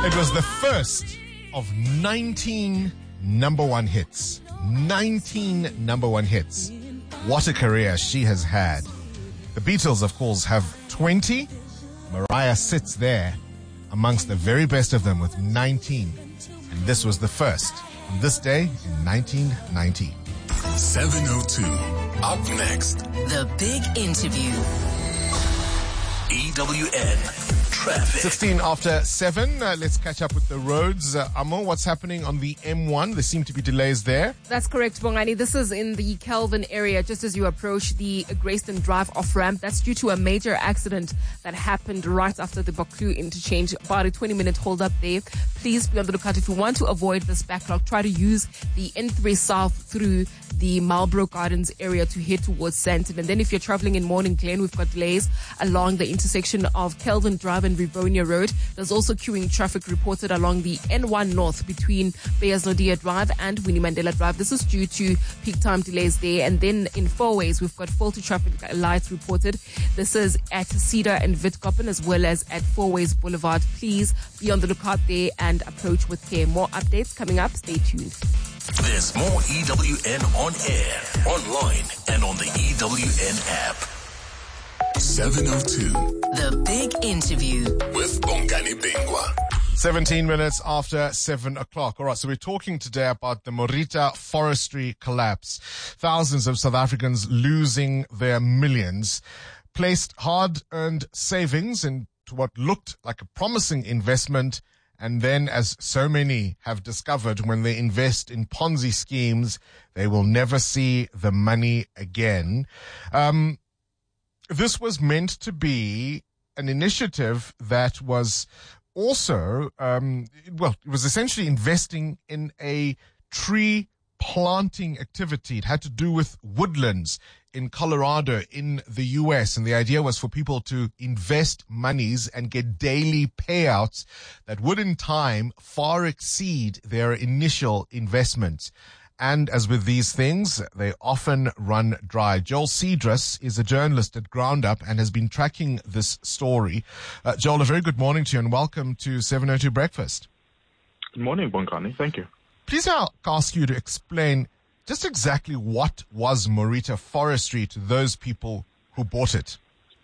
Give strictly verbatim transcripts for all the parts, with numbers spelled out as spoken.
It was the first of nineteen number one hits. nineteen number one hits. What a career she has had. The Beatles, of course, have twenty. Mariah sits there amongst the very best of them with nineteen. And this was the first on this day in nineteen ninety. seven oh two. Up next. The Big Interview. E W N Traffic. sixteen after seven. Uh, let's catch up with the roads. Uh, Amo, what's happening on the M one? There seem to be delays there. That's correct, Bongani. This is in the Kelvin area, just as you approach the Grayston Drive off-ramp. That's due to a major accident that happened right after the Buccleuch interchange. About a twenty-minute hold-up there. Please be on the lookout. If you want to avoid this backlog, try to use the N three South through the Marlborough Gardens area to head towards Sandton. And then if you're traveling in Morning Glen, we've got delays along the intersection of Kelvin Drive and Rivonia Road. There's also queuing traffic reported along the N one North between Beyers-Naudé Drive and Winnie Mandela Drive. This is due to peak time delays there. And then in Fourways, we've got faulty traffic lights reported. This is at Cedar and Witkoppen as well as at Fourways Boulevard. Please be on the lookout there and approach with care. More updates coming up. Stay tuned. There's more E W N on air, online, and on the E W N app. seven oh two. The Big Interview. With Bongani Bingwa. seventeen minutes after seven o'clock. All right, so we're talking today about the Morita forestry collapse. Thousands of South Africans losing their millions, placed hard-earned savings into what looked like a promising investment. And then, as so many have discovered, when they invest in Ponzi schemes, they will never see the money again. Um, this was meant to be an initiative that was also, um, well, it was essentially investing in a tree planting activity. It had to do with woodlands in Colorado, in the U S, and the idea was for people to invest monies and get daily payouts that would in time far exceed their initial investment. And as with these things, they often run dry. Joel Cedrus is a journalist at GroundUp and has been tracking this story. Uh, Joel, a very good morning to you and welcome to seven oh two Breakfast. Good morning, Bongani. Thank you. Please I'll ask you to explain just exactly what was Morita Forestry to those people who bought it.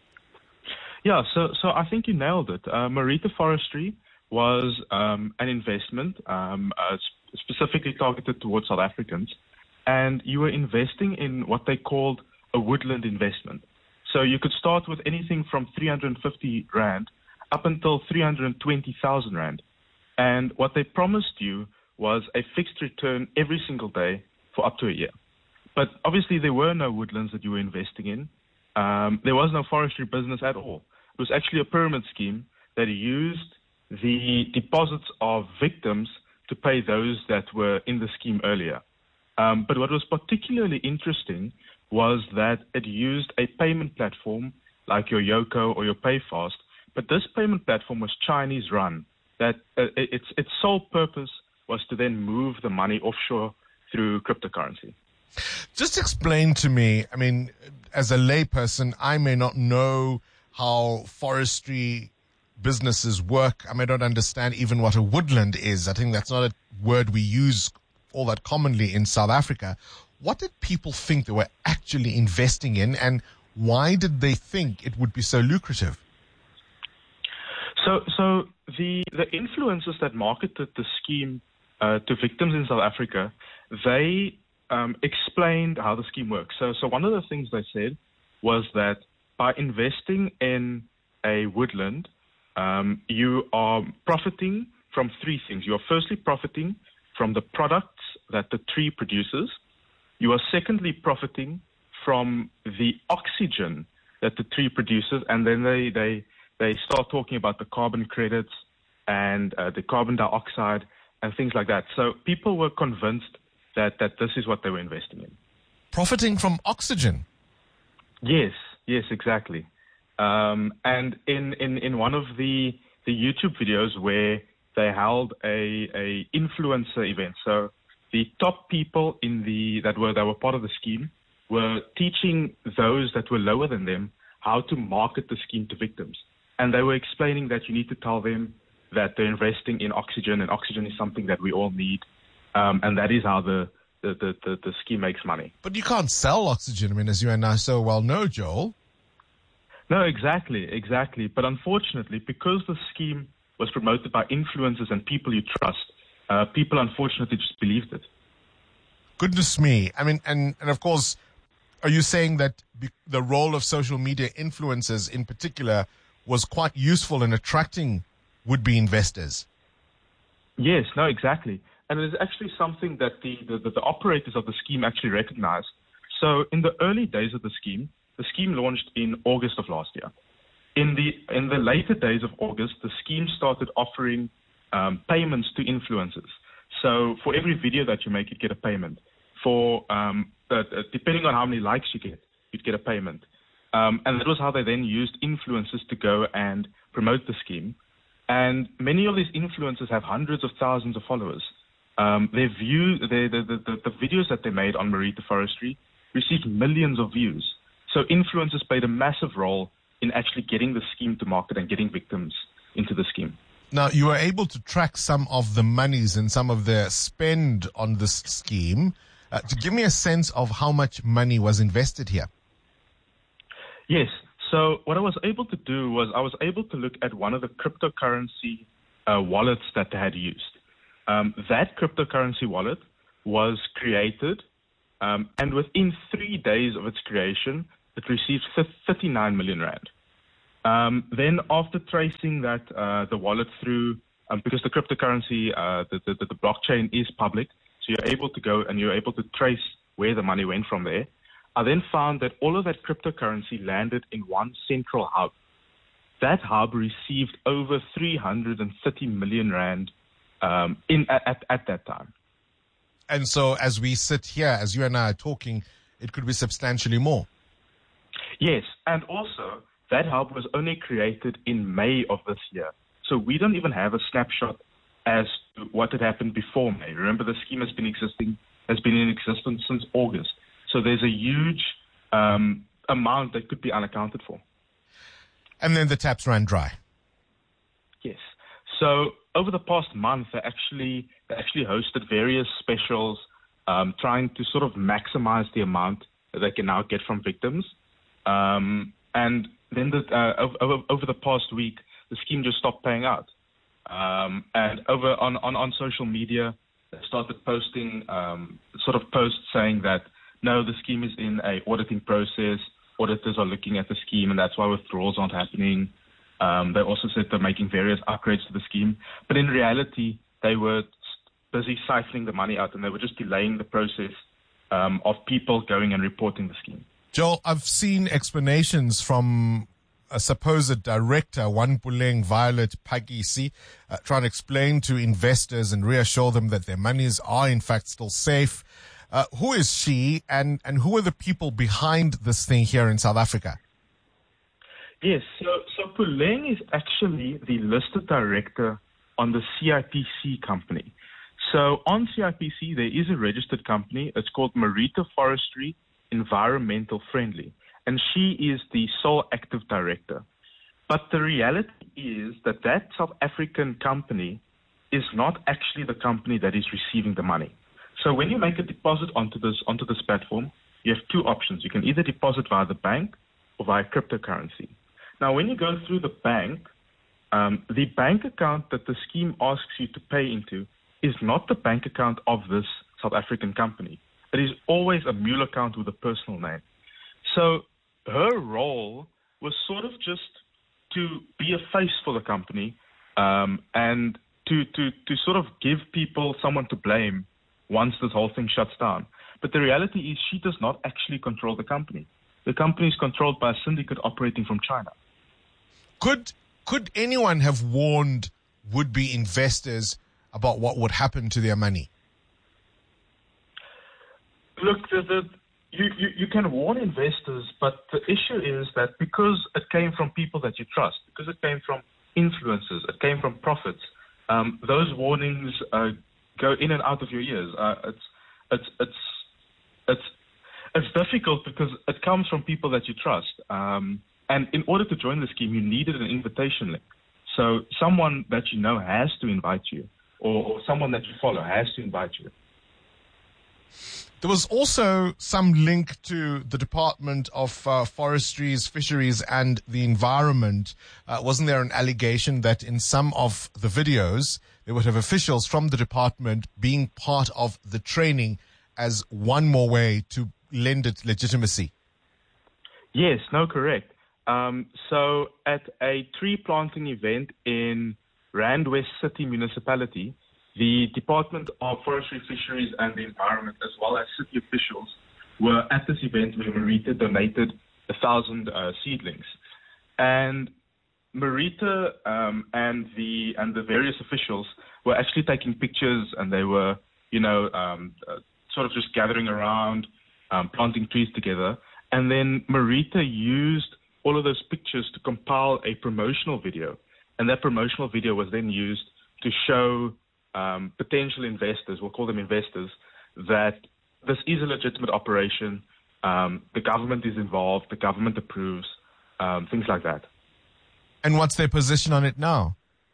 Yeah, so so I think you nailed it. Uh, Morita Forestry was um, an investment um, uh, specifically targeted towards South Africans, and you were investing in what they called a woodland investment. So you could start with anything from three hundred fifty rand up until three hundred twenty thousand rand. And what they promised you was a fixed return every single day for up to a year. But obviously there were no woodlands that you were investing in. Um, there was no forestry business at all. It was actually a pyramid scheme that used the deposits of victims to pay those that were in the scheme earlier. Um, but what was particularly interesting was that it used a payment platform like your Yoco or your PayFast, but this payment platform was Chinese run. That uh, its its sole purpose was to then move the money offshore through cryptocurrency. Just explain to me, I mean, as a layperson, I may not know how forestry businesses work. I may not understand even what a woodland is. I think that's not a word we use all that commonly in South Africa. What did people think they were actually investing in, and why did they think it would be so lucrative? So, so the the influencers that marketed the scheme uh, to victims in South Africa, they um, explained how the scheme works. So, so one of the things they said was that by investing in a woodland, um, you are profiting from three things. You are firstly profiting from the products that the tree produces. You are secondly profiting from the oxygen that the tree produces, and then they they they start talking about the carbon credits and uh, the carbon dioxide and things like that. So people were convinced that, that this is what they were investing in. Profiting from oxygen? Yes, yes, exactly. Um, and in, in, in one of the, the YouTube videos where they held a, a influencer event, so the top people in the that were that were part of the scheme were teaching those that were lower than them how to market the scheme to victims. And they were explaining that you need to tell them that they're investing in oxygen, and oxygen is something that we all need, um, and that is how the the, the, the the scheme makes money. But you can't sell oxygen. I mean, as you and I so well know, Joel. No, exactly, exactly. But unfortunately, because the scheme was promoted by influencers and people you trust, uh, people unfortunately just believed it. Goodness me. I mean, and, and of course, are you saying that be- the role of social media influencers in particular was quite useful in attracting would-be investors? Yes, no, exactly. And it is actually something that the, the, the operators of the scheme actually recognized. So in the early days of the scheme, the scheme launched in August of last year. In the in the later days of August, the scheme started offering um, payments to influencers. So for every video that you make, you'd get a payment. For um, uh, depending on how many likes you get, you'd get a payment. Um, and that was how they then used influencers to go and promote the scheme. And many of these influencers have hundreds of thousands of followers. Um, their view, their, the, the, the videos that they made on Marita Forestry received millions of views. So influencers played a massive role in actually getting the scheme to market and getting victims into the scheme. Now, you were able to track some of the monies and some of the spend on this scheme. Uh, to give me a sense of how much money was invested here. Yes. So what I was able to do was I was able to look at one of the cryptocurrency uh, wallets that they had used. Um, that cryptocurrency wallet was created, um, and within three days of its creation, it received thirty-nine million rand. Um, then after tracing that, uh, the wallet through, um, because the cryptocurrency, uh, the, the, the blockchain is public, so you're able to go and you're able to trace where the money went from there. I then found that all of that cryptocurrency landed in one central hub. That hub received over three hundred thirty million rand um, in at, at that time. And so as we sit here, as you and I are talking, it could be substantially more. Yes, and also that hub was only created in May of this year. So we don't even have a snapshot as to what had happened before May. Remember, the scheme has been existing, has been in existence since August. So there's a huge um, amount that could be unaccounted for. And then the taps ran dry. Yes. So over the past month, they actually they actually hosted various specials, um, trying to sort of maximize the amount that they can now get from victims. Um, and then the, uh, over, over the past week, the scheme just stopped paying out. Um, and over on, on, on social media, they started posting um, sort of posts saying that, no, the scheme is in a auditing process. Auditors are looking at the scheme, and that's why withdrawals aren't happening. Um, they also said they're making various upgrades to the scheme. But in reality, they were busy siphoning the money out, and they were just delaying the process um, of people going and reporting the scheme. Joel, I've seen explanations from a supposed director, Wanpuleng Violet Pagisi, uh, trying to explain to investors and reassure them that their monies are in fact still safe. Uh, who is she, and, and who are the people behind this thing here in South Africa? Yes, so, so Puleng is actually the listed director on the C I P C company. So on C I P C, there is a registered company. It's called Marita Forestry Environmental Friendly, and she is the sole active director. But the reality is that that South African company is not actually the company that is receiving the money. So when you make a deposit onto this onto this platform, you have two options. You can either deposit via the bank or via cryptocurrency. Now, when you go through the bank, um, the bank account that the scheme asks you to pay into is not the bank account of this South African company. It is always a mule account with a personal name. So her role was sort of just to be a face for the company um, and to, to, to sort of give people someone to blame once this whole thing shuts down. But the reality is she does not actually control the company. The company is controlled by a syndicate operating from China. Could could anyone have warned would-be investors about what would happen to their money? Look, the, the, you, you, you can warn investors, but the issue is that because it came from people that you trust, because it came from influencers, it came from prophets, um, those warnings uh, go in and out of your ears. Uh, it's, it's, it's, it's, it's difficult because it comes from people that you trust. Um, and in order to join the scheme, you needed an invitation link. So someone that you know has to invite you, or, or someone that you follow has to invite you. There was also some link to the Department of uh, Forestries, Fisheries and the Environment. Uh, wasn't there an allegation that in some of the videos, they would have officials from the department being part of the training as one more way to lend it legitimacy? Yes, no, correct. Um, so at a tree planting event in Randwest City Municipality, the Department of Forestry, Fisheries and the Environment, as well as city officials, were at this event where Marita donated a thousand uh, seedlings. And Marita um, and the and the various officials were actually taking pictures, and they were, you know, um, uh, sort of just gathering around, um, planting trees together. And then Marita used all of those pictures to compile a promotional video. And that promotional video was then used to show um, potential investors, we'll call them investors, that this is a legitimate operation. Um, the government is involved, the government approves, um, things like that. And what's their position on it now?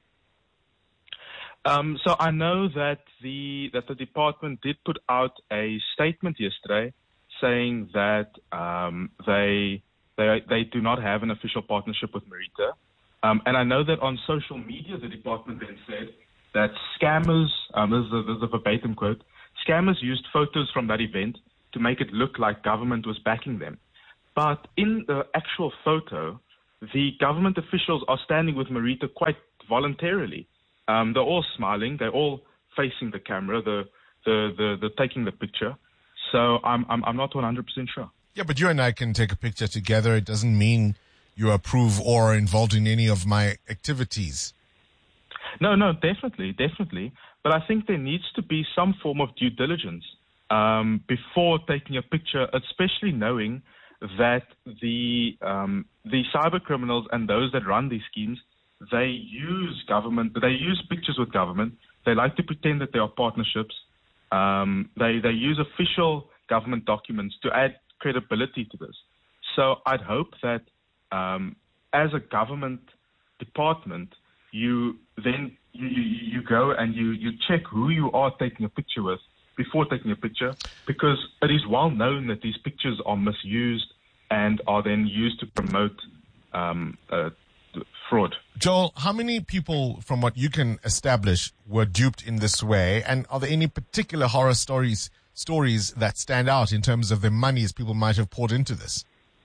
Um, so I know that the that the department did put out a statement yesterday saying that um, they they they do not have an official partnership with Marita, um, and I know that on social media the department then said that scammers, um, this, is a, this is a verbatim quote, scammers used photos from that event to make it look like government was backing them, but in the actual photo, the government officials are standing with Marita quite voluntarily. Um, they're all smiling. They're all facing the camera. The the the, the taking the picture. So I'm I'm I'm not one hundred percent sure. Yeah, but you and I can take a picture together. It doesn't mean you approve or are involved in any of my activities. No, no, definitely, definitely. But I think there needs to be some form of due diligence um, before taking a picture, especially knowing that the um, the cyber criminals and those that run these schemes, they use government, they use pictures with government. They like to pretend that they are partnerships. Um, they they use official government documents to add credibility to this. So I'd hope that um, as a government department, you then you, you, you go and you, you check who you are taking a picture with before taking a picture, because it is well known that these pictures are misused and are then used to promote um, uh, fraud. Joel, how many people, from what you can establish, were duped in this way? And are there any particular horror stories stories that stand out in terms of the monies people might have poured into this?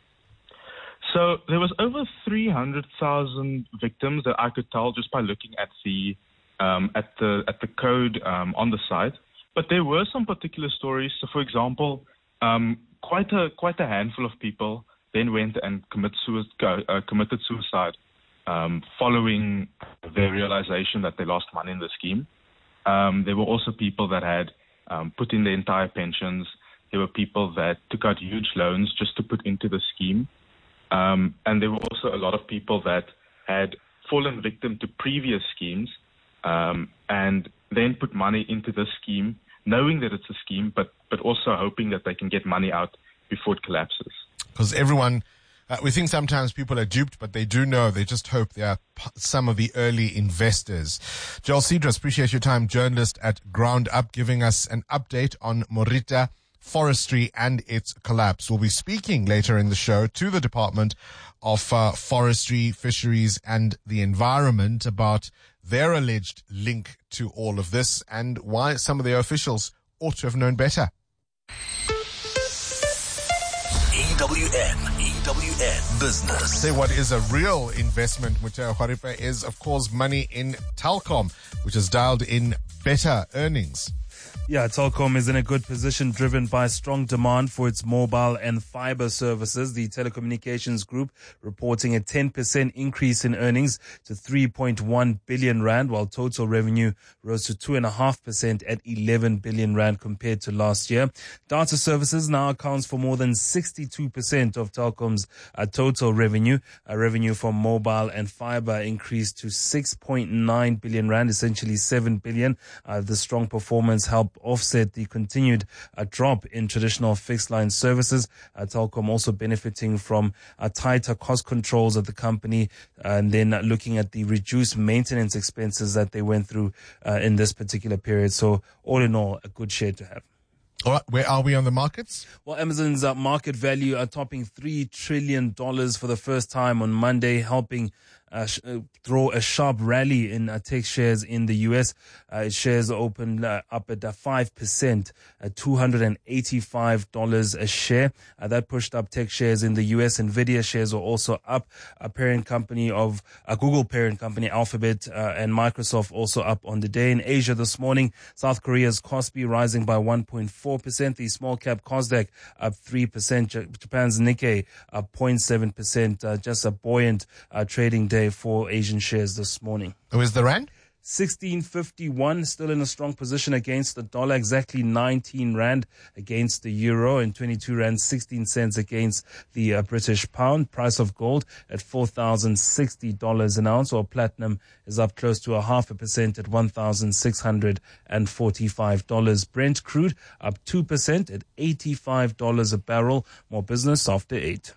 So there was over three hundred thousand victims that I could tell just by looking at the um, at the at the code um, on the site. But there were some particular stories. So, for example, um, quite a quite a handful of people then went and commit suicide, uh, committed suicide um, following their realization that they lost money in the scheme. Um, there were also people that had um, put in their entire pensions. There were people that took out huge loans just to put into the scheme. Um, and there were also a lot of people that had fallen victim to previous schemes um, and then put money into this scheme, knowing that it's a scheme, but, but also hoping that they can get money out before it collapses. Because everyone, uh, we think sometimes people are duped, but they do know. They just hope they are p- some of the early investors. Joel Cedras, appreciate your time, journalist at Ground Up, giving us an update on Marita Forestry and its collapse. We'll be speaking later in the show to the Department of uh, Forestry, Fisheries and the Environment about their alleged link to all of this and why some of their officials ought to have known better. E W N, E W N Business. Say what is a real investment, Muteo Khwaripa, is of course money in Telkom, which has dialed in better earnings. Yeah, Telkom is in a good position driven by strong demand for its mobile and fiber services. The telecommunications group reporting a ten percent increase in earnings to three point one billion rand, while total revenue rose to two point five percent at eleven billion rand compared to last year. Data services now accounts for more than sixty-two percent of Telkom's uh, total revenue. Uh, revenue from mobile and fiber increased to six point nine billion rand, essentially seven billion. Uh, the strong performance helped offset the continued uh, drop in traditional fixed line services. Uh, Telkom also benefiting from uh, tighter cost controls at the company, uh, and then uh, looking at the reduced maintenance expenses that they went through uh, in this particular period. So all in all, a good share to have. All right, where are we on the markets? Well, Amazon's uh, market value are topping three trillion dollars for the first time on Monday, helping uh, sh- uh, throw a sharp rally in uh, tech shares in the U S. Uh, its shares opened uh, up at uh, five percent, at two hundred eighty-five dollars a share. Uh, that pushed up tech shares in the U S. Nvidia shares were also up. A parent company of uh, Google parent company Alphabet uh, and Microsoft also up on the day. In Asia this morning, South Korea's Kospi rising by one point four percent. The small cap Kosdaq up three percent. Japan's Nikkei up zero point seven percent. Uh, just a buoyant uh, trading day for Asian shares this morning. Who is the rand? sixteen fifty-one, still in a strong position against the dollar, exactly nineteen rand against the euro, and twenty-two rand sixteen cents against the uh, British pound. Price of gold at four thousand sixty dollars an ounce, or platinum is up close to a half a percent at one thousand six hundred forty-five dollars. Brent crude up two percent at eighty-five dollars a barrel. More business after eight.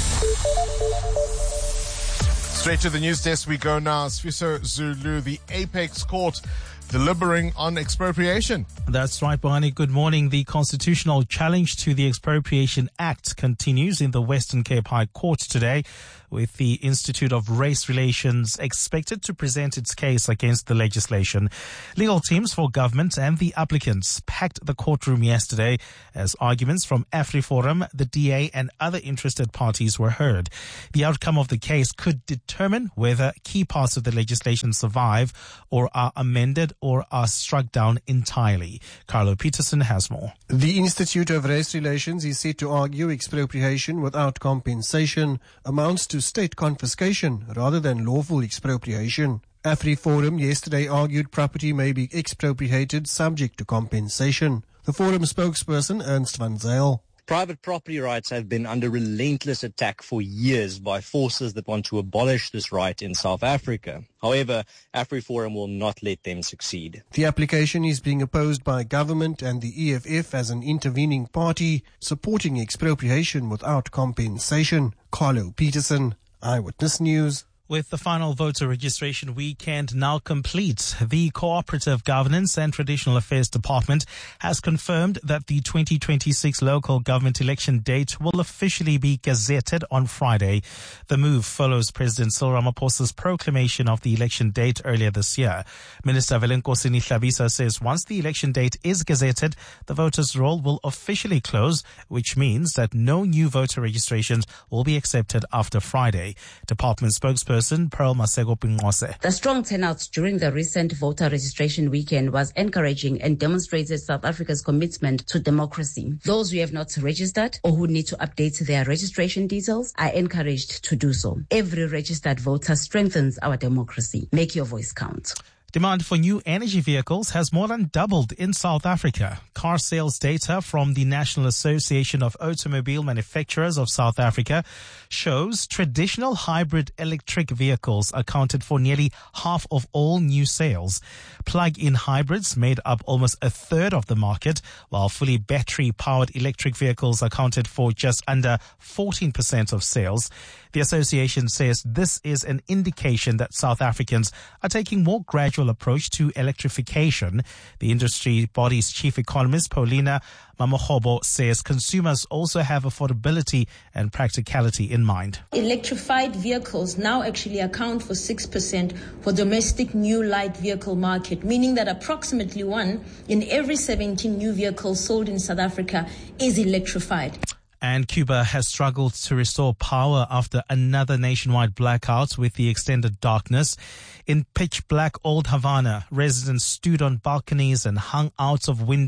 Straight to the news desk we go now. Sfiso Zulu, the Apex Court deliberating on expropriation. That's right, Barney. Good morning. The constitutional challenge to the Expropriation Act continues in the Western Cape High Court today, with the Institute of Race Relations expected to present its case against the legislation. Legal teams for government and the applicants packed the courtroom yesterday as arguments from AfriForum, the D A, and other interested parties were heard. The outcome of the case could determine whether key parts of the legislation survive or are amended or are struck down entirely. Carlo Peterson has more. The Institute of Race Relations is set to argue expropriation without compensation amounts to state confiscation rather than lawful expropriation. AfriForum yesterday argued property may be expropriated subject to compensation. The forum spokesperson Ernst van Zyl. Private property rights have been under relentless attack for years by forces that want to abolish this right in South Africa. However, AfriForum will not let them succeed. The application is being opposed by government and the E F F as an intervening party, supporting expropriation without compensation. Carlo Peterson, Eyewitness News. With the final voter registration weekend now complete, the Cooperative Governance and Traditional Affairs Department has confirmed that the twenty twenty-six local government election date will officially be gazetted on Friday. The move follows President Cyril Ramaphosa's proclamation of the election date earlier this year. Minister Velenkosini Hlabisa says once the election date is gazetted, the voters' roll will officially close, which means that no new voter registrations will be accepted after Friday. Department spokesperson Pearl Masego Pingwase. The strong turnout during the recent voter registration weekend was encouraging and demonstrated South Africa's commitment to democracy. Those who have not registered or who need to update their registration details are encouraged to do so. Every registered voter strengthens our democracy. Make your voice count. Demand for new energy vehicles has more than doubled in South Africa. Car sales data from the National Association of Automobile Manufacturers of South Africa shows traditional hybrid electric vehicles accounted for nearly half of all new sales. Plug-in hybrids made up almost a third of the market, while fully battery-powered electric vehicles accounted for just under fourteen percent of sales. The association says this is an indication that South Africans are taking more gradual approach to electrification. The industry body's chief economist, Paulina Mamohobo, says consumers also have affordability and practicality in mind. Electrified vehicles now actually account for six percent for domestic new light vehicle market, meaning that approximately one in every seventeen new vehicles sold in South Africa is electrified. And Cuba has struggled to restore power after another nationwide blackout with the extended darkness. In pitch black Old Havana, residents stood on balconies and hung out of windows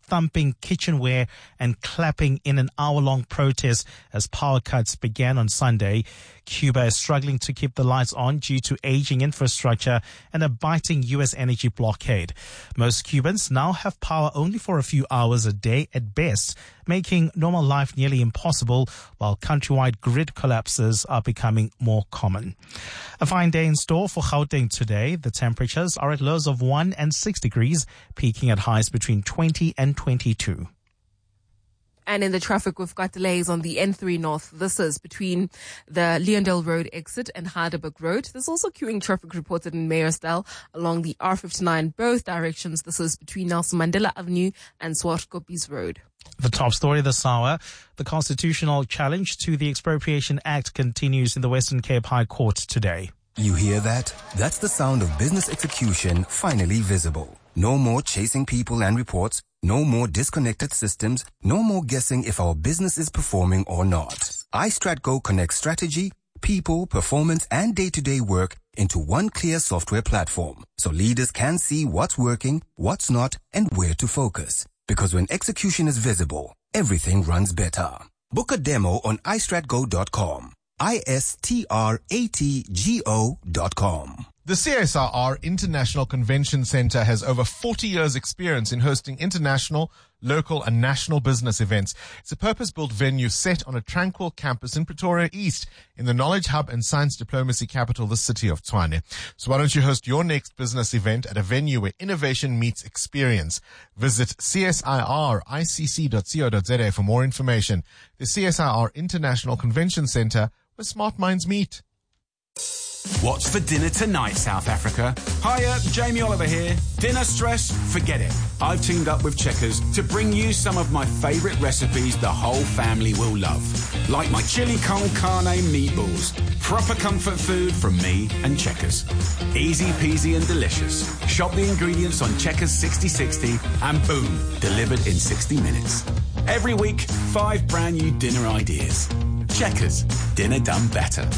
thumping kitchenware and clapping in an hour-long protest as power cuts began on Sunday. Cuba is struggling to keep the lights on due to aging infrastructure and a biting U S energy blockade. Most Cubans now have power only for a few hours a day at best, making normal life nearly impossible, while countrywide grid collapses are becoming more common. A fine day in store for Gauteng today. The temperatures are at lows of one and six degrees, peaking at highs between twenty and twenty-two. And in the traffic, we've got delays on the N three North. This is between the Leondale Road exit and Heidelberg Road. There's also queuing traffic reported in Meyersdale along the R fifty-nine, both directions. This is between Nelson Mandela Avenue and Swartkoppies Road. The top story this hour, the constitutional challenge to the Expropriation Act continues in the Western Cape High Court today. You hear that? That's the sound of business execution finally visible. No more chasing people and reports. No more disconnected systems. No more guessing if our business is performing or not. iStratGo connects strategy, people, performance, and day-to-day work into one clear software platform, so leaders can see what's working, what's not, and where to focus. Because when execution is visible, everything runs better. Book a demo on i strat go dot com. I S T R A T G O dot com. The C S I R International Convention Center has over forty years experience in hosting international, local and national business events. It's a purpose-built venue set on a tranquil campus in Pretoria East, in the knowledge hub and science diplomacy capital, the city of Tshwane. So why don't you host your next business event at a venue where innovation meets experience? Visit C S I R I C C dot co dot za for more information. The C S I R International Convention Center, where smart minds meet. What's for dinner tonight, South Africa? Hiya, Jamie Oliver here. Dinner stress? Forget it. I've teamed up with Checkers to bring you some of my favourite recipes the whole family will love. Like my chili con carne meatballs. Proper comfort food from me and Checkers. Easy peasy and delicious. Shop the ingredients on Checkers sixty sixty and boom, delivered in sixty minutes. Every week, five brand new dinner ideas. Checkers, dinner done better.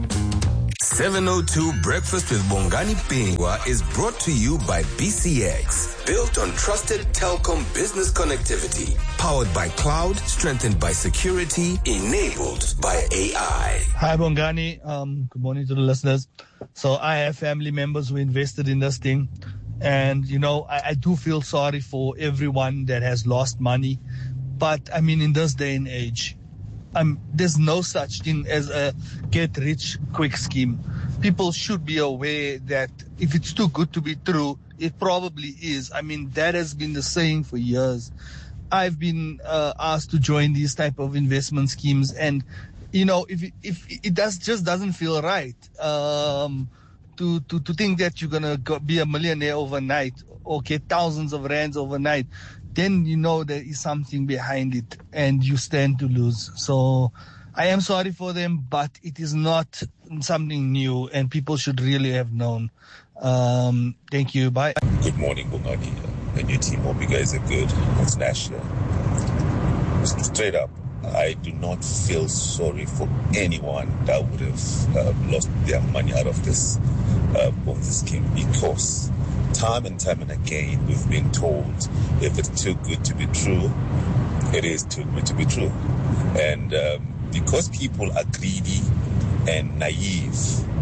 seven oh two Breakfast with Bongani Pingwa is brought to you by B C X. Built on trusted telecom business connectivity. Powered by cloud, strengthened by security, enabled by A I. Hi, Bongani. Um, good morning to the listeners. So I have family members who invested in this thing. And, you know, I, I do feel sorry for everyone that has lost money. But, I mean, in this day and age, Um, there's no such thing as a get-rich-quick scheme. People should be aware that if it's too good to be true, it probably is. I mean, that has been the saying for years. I've been uh, asked to join these type of investment schemes, and you know, if it, if it does just doesn't feel right um, to to to think that you're gonna go be a millionaire overnight or get thousands of rands overnight, then you know there is something behind it and you stand to lose. So I am sorry for them, but it is not something new and people should really have known. Um, thank you. Bye. Good morning, Bongani and your team. Hope you guys are good. It's National. Straight up, I do not feel sorry for anyone that would have uh, lost their money out of this, uh, of this scheme, because time and time and again, we've been told if it's too good to be true, it is too good to be true. And um, because people are greedy and naive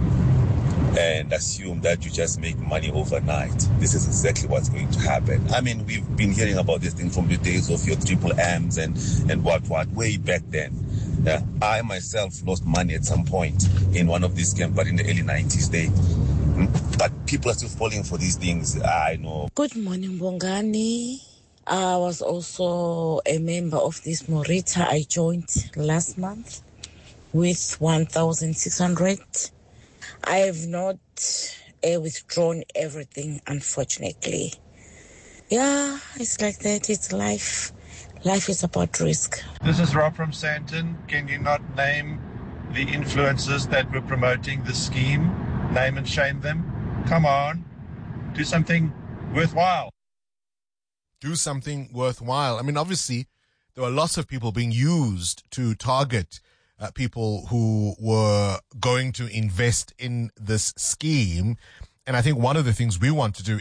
and assume that you just make money overnight, this is exactly what's going to happen. I mean, we've been hearing about this thing from the days of your triple M's and, and what, what, way back then. Yeah, I myself lost money at some point in one of these scams, but in the early nineties, they... But people are still falling for these things, I know. Good morning, Bongani. I was also a member of this Morita. I joined last month with one thousand six hundred. I have not uh, withdrawn everything, unfortunately. Yeah, it's like that. It's life. Life is about risk. This is Rob from Sandton. Can you not name the influencers that were promoting the scheme? Name and shame them. Come on. Do something worthwhile. Do something worthwhile. I mean, obviously, there were lots of people being used to target uh, people who were going to invest in this scheme. And I think one of the things we want to do is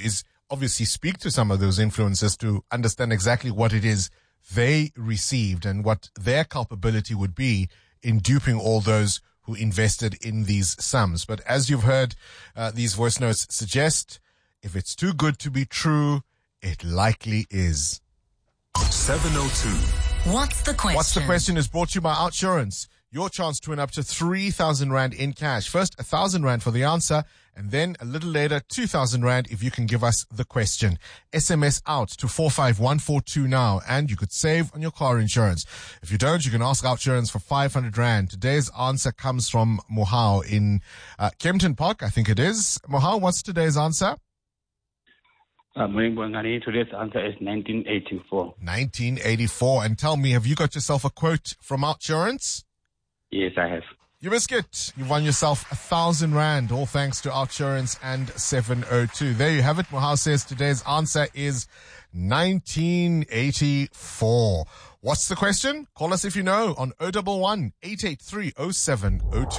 obviously speak to some of those influencers to understand exactly what it is they received and what their culpability would be in duping all those who invested in these sums. But as you've heard, uh, these voice notes suggest, if it's too good to be true, it likely is. seven oh two. What's the question? What's the question is brought to you by Outsurance. Your chance to win up to three thousand rand in cash. First, one thousand rand for the answer, and then a little later, two thousand rand if you can give us the question. S M S out to four five one four two now, and you could save on your car insurance. If you don't, you can ask Outsurance for five hundred rand. Today's answer comes from Mohau in uh, Kempton Park, I think it is. Mohau, what's today's answer? Uh, today's answer is nineteen eighty-four. nineteen eighty-four. And tell me, have you got yourself a quote from Outsurance? Yes, I have. You biscuit. You've won yourself a thousand rand, all thanks to Outsurance and seven oh two. There you have it. Mohau says today's answer is nineteen eighty-four. What's the question? Call us if you know on oh one one, eight eight three, oh seven oh two.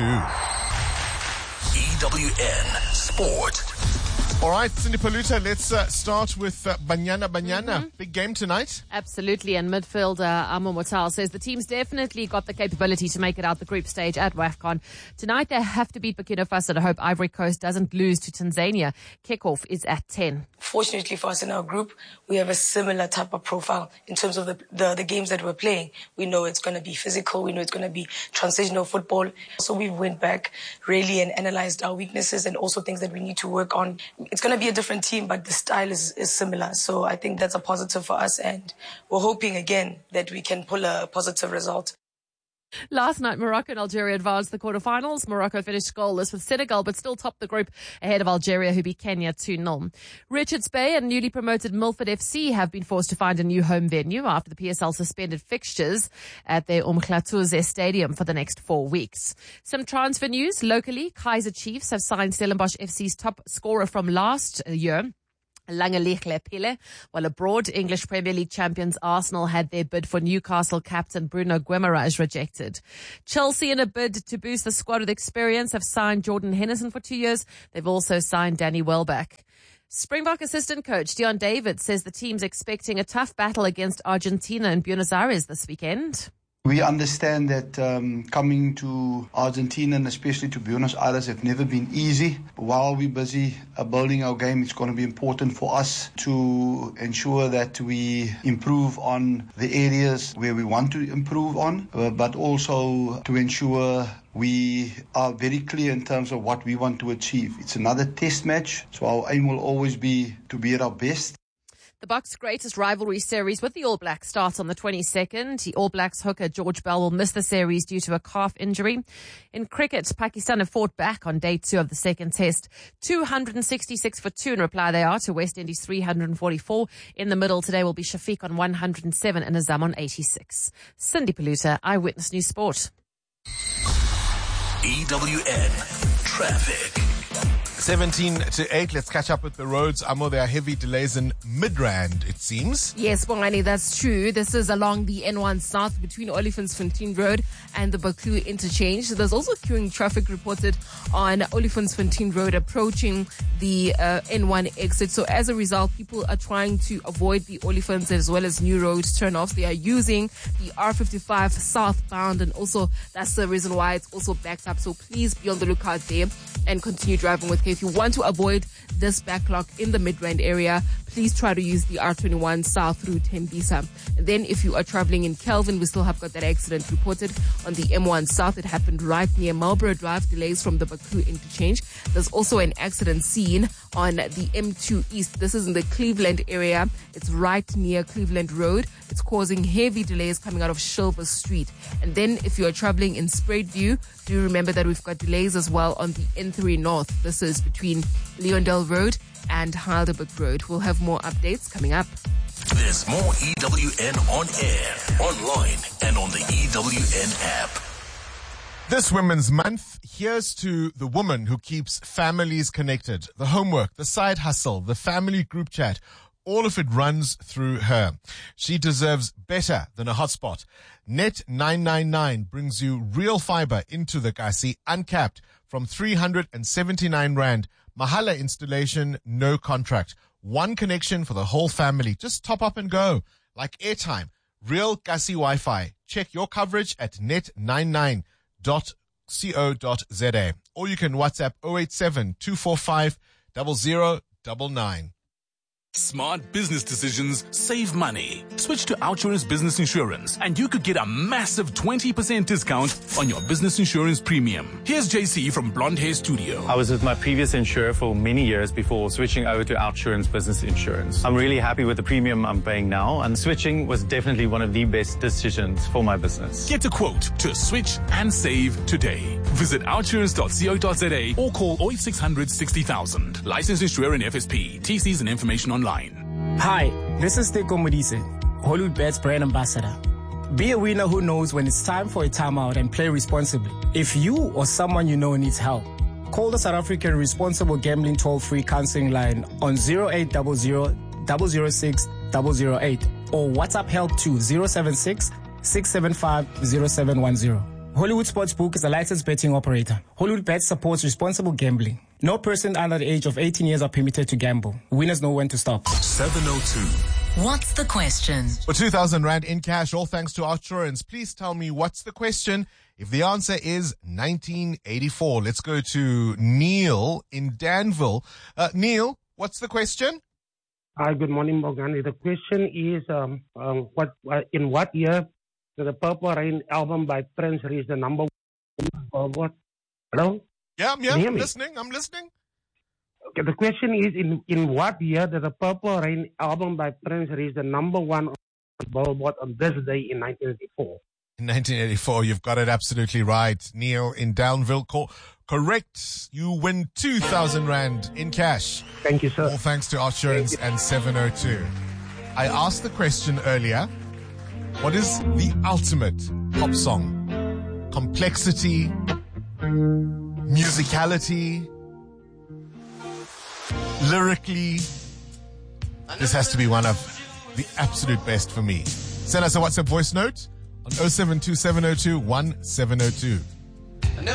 E W N Sport. All right, Cindy Paluta, let's uh, start with uh, Banyana Banyana. Mm-hmm. Big game tonight. Absolutely, and midfielder Amo Motal says the team's definitely got the capability to make it out the group stage at WAFCON. Tonight they have to beat Burkina Faso to hope Ivory Coast doesn't lose to Tanzania. Kickoff is at ten. Fortunately for us in our group, we have a similar type of profile in terms of the, the, the games that we're playing. We know it's going to be physical. We know it's going to be transitional football. So we went back really and analyzed our weaknesses and also things that we need to work on. It's going to be a different team, but the style is, is similar. So I think that's a positive for us. And we're hoping, again, that we can pull a positive result. Last night, Morocco and Algeria advanced the quarterfinals. Morocco finished goalless with Senegal, but still topped the group ahead of Algeria, who beat Kenya two nil. Richards Bay and newly promoted Milford F C have been forced to find a new home venue after the P S L suspended fixtures at their Umkhlatouze Stadium for the next four weeks. Some transfer news locally. Kaizer Chiefs have signed Stellenbosch F C's top scorer from last year, Langelihle Pile, while abroad, English Premier League champions Arsenal had their bid for Newcastle captain Bruno Guimaraes rejected. Chelsea, in a bid to boost the squad with experience, have signed Jordan Henderson for two years. They've also signed Danny Welbeck. Springbok assistant coach Dion David says the team's expecting a tough battle against Argentina in Buenos Aires this weekend. We understand that um, coming to Argentina and especially to Buenos Aires have never been easy. While we're busy uh, building our game, it's going to be important for us to ensure that we improve on the areas where we want to improve on, uh, but also to ensure we are very clear in terms of what we want to achieve. It's another test match, so our aim will always be to be at our best. The Bucks' greatest rivalry series with the All Blacks starts on the twenty-second. The All Blacks hooker George Bell will miss the series due to a calf injury. In cricket, Pakistan have fought back on day two of the second test. two hundred sixty-six for two in reply they are to West Indies three hundred forty-four. In the middle today will be Shafiq on one hundred seven and Azam on eighty-six. Cindy Paluta, Eyewitness News Sport. E W N Traffic. seventeen to eight, let's catch up with the roads. Amo, there are heavy delays in Midrand, it seems. Yes, Bongani, that's true. This is along the N one South between Olifantsfontein Road and the Buccleuch interchange. So there's also queuing traffic reported on Olifantsfontein Road approaching the uh, N one exit. So as a result, people are trying to avoid the Olifants as well as new road turnoffs. They are using the R fifty-five southbound, and also that's the reason why it's also backed up. So please be on the lookout there and continue driving with care. If you want to avoid this backlog in the Midrand area, please try to use the R twenty-one south through Tembisa. And then if you are traveling in Kelvin, we still have got that accident reported on the M one South. It happened right near Marlborough Drive, delays from the Buccleuch interchange. There's also an accident seen on the M two East. This is in the Cleveland area. It's right near Cleveland Road. It's causing heavy delays coming out of Silver Street. And then if you are traveling in Spruitview, do remember that we've got delays as well on the N three North. This is between Leondale Road and Heidelberg Road. We'll have more updates coming up. There's more E W N on air, online, and on the E W N app. This Women's Month, here's to the woman who keeps families connected. The homework, the side hustle, the family group chat, all of it runs through her. She deserves better than a hotspot. Net nine nine nine brings you real fiber into the Kasi, uncapped, from three hundred seventy-nine rand. Mahala installation, no contract. One connection for the whole family. Just top up and go. Like airtime. Real Kasi Wi-Fi. Check your coverage at net ninety-nine dot co dot za. Or you can WhatsApp zero eight seven, two four five, zero zero nine nine. Smart business decisions save money. Switch to Outsurance Business Insurance and you could get a massive twenty percent discount on your business insurance premium. Here's J C from Blonde Hair Studio. I was with my previous insurer for many years before switching over to Outsurance Business Insurance. I'm really happy with the premium I'm paying now, and switching was definitely one of the best decisions for my business. Get a quote to switch and save today. Visit outsurance dot co dot za or call zero eight six hundred sixty thousand. Licensed insurer and F S P. T Cs and information online. Hi, this is Teko Modise, Hollywood Bets brand ambassador. Be a winner who knows when it's time for a timeout and play responsibly. If you or someone you know needs help, call the South African Responsible Gambling toll-free counseling line on zero eight zero zero, zero zero six, zero zero eight or WhatsApp help to zero seven six, six seven five, zero seven one zero. Hollywood Sportsbook is a licensed betting operator. Hollywood Bets supports responsible gambling. No person under the age of eighteen years are permitted to gamble. Winners know when to stop. seven oh two. What's the question? For two thousand Rand in cash, all thanks to Outsurance. Please tell me what's the question. If the answer is nineteen eighty-four, let's go to Neil in Danville. Uh, Neil, what's the question? Hi, good morning, Bongani. The question is, um, um, what uh, in what year did the Purple Rain album by Prince reach the number one? Or what? Hello? Yeah, yeah, I'm listening. I'm listening. Okay, the question is, in, in what year did the Purple Rain album by Prince reach the number one on Billboard on this day in nineteen eighty-four? In nineteen eighty-four, you've got it absolutely right. Neil in Downville, co- correct. You win two thousand Rand in cash. Thank you, sir. All thanks to Outsurance and seven oh two. I asked the question earlier, what is the ultimate pop song? Complexity, musicality, lyrically. This has to be one of the absolute best for me. Send us a WhatsApp voice note on oh seven two seven oh two one seven oh two.